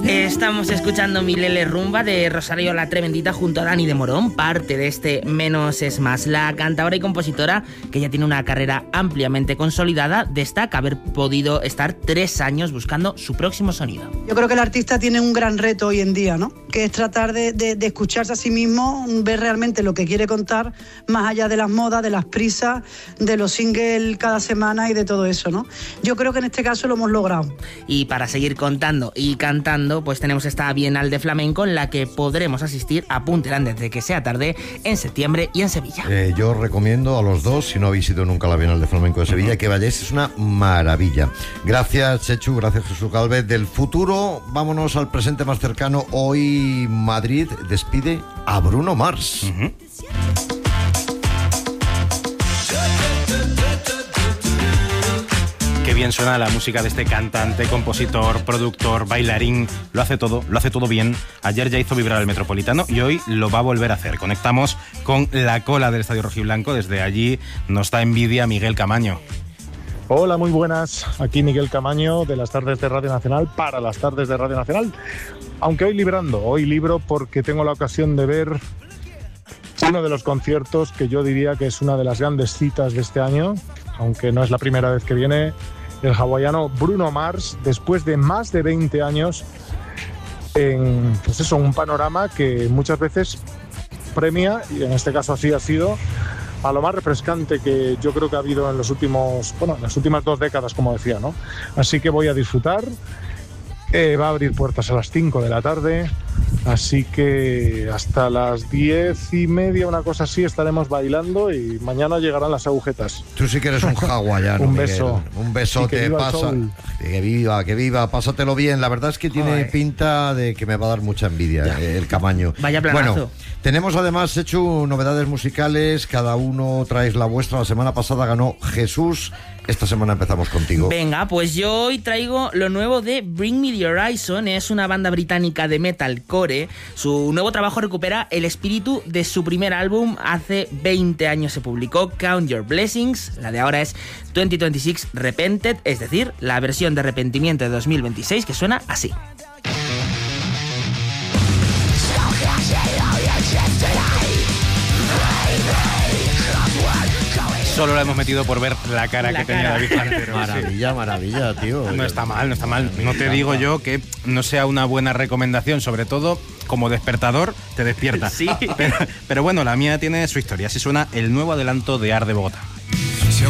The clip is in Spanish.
Estamos escuchando Milele Rumba de Rosario la Tremendita junto a Dani de Morón, parte de este Menos es Más. La cantadora y compositora, que ya tiene una carrera ampliamente consolidada, destaca haber podido estar 3 años buscando su próximo sonido. Yo creo que el artista tiene un gran reto hoy en día, ¿no? Que es tratar de escucharse a sí mismo, ver realmente lo que quiere contar, más allá de las modas, de las prisas, de los singles cada semana y de todo eso, ¿no? Yo creo que en este caso lo hemos logrado. Y para seguir contando y cantando, pues tenemos esta Bienal de Flamenco en la que podremos asistir, apunten desde que sea tarde, en septiembre y en Sevilla. Yo recomiendo a los dos, si no habéis ido nunca a la Bienal de Flamenco de Sevilla, que vayáis, es una maravilla. Gracias, Chechu, gracias, Jesús Galvez. Del futuro, vámonos al presente más cercano. Hoy Madrid despide a Bruno Mars. Qué bien suena la música de este cantante, compositor, productor, bailarín. Lo hace todo bien. Ayer ya hizo vibrar el Metropolitano y hoy lo va a volver a hacer. Conectamos con la cola del Estadio Rojiblanco. Desde allí nos da envidia Miguel Camaño. Hola, muy buenas. Aquí Miguel Camaño de las tardes de Radio Nacional para las tardes de Radio Nacional. Aunque hoy libro porque tengo la ocasión de ver uno de los conciertos que yo diría que es una de las grandes citas de este año, aunque no es la primera vez que viene el hawaiano Bruno Mars, después de más de 20 años en un panorama que muchas veces premia, y en este caso así ha sido, a lo más refrescante que yo creo que ha habido en las últimas 2 décadas, como decía, ¿no? Así que voy a disfrutar. Va a abrir puertas a las 5 de la tarde, así que hasta las 10:30, una cosa así, estaremos bailando y mañana llegarán las agujetas. Tú sí que eres un hawaiano, Un Miguel. beso. Un besote, pasa. Que viva, pásatelo bien. La verdad es que tiene pinta de que me va a dar mucha envidia el Camaño. Vaya planazo. Bueno, tenemos además hecho novedades musicales, cada uno traes la vuestra. La semana pasada ganó Jesús. Esta semana empezamos contigo. Venga, pues yo hoy traigo lo nuevo de Bring Me the Horizon. Es una banda británica de metalcore. Su nuevo trabajo recupera el espíritu de su primer álbum. Hace 20 años se publicó Count Your Blessings. La de ahora es 2026 Repented, es decir, la versión de arrepentimiento de 2026, que suena así. Solo la hemos metido por ver la cara que tenía David Pantero. Maravilla, tío. No está mal. No te digo yo que no sea una buena recomendación, sobre todo como despertador te despierta. Sí. Pero bueno, la mía tiene su historia. Así suena el nuevo adelanto de Ar de Bogotá.